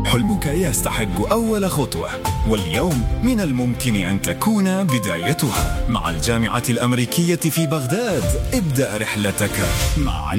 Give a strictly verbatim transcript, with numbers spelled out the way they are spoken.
حلمك يستحق أول خطوة، واليوم من الممكن أن تكون بدايتها. مع الجامعة الأمريكية في بغداد ابدأ رحلتك مع